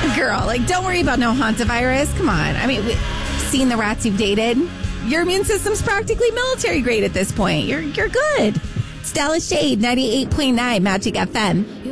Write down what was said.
Girl, like, don't worry about no hantavirus. Come on. I mean, seeing the rats you've dated, your immune system's practically military grade at this point. You're good. Stella Shade, 98.9 Magic FM.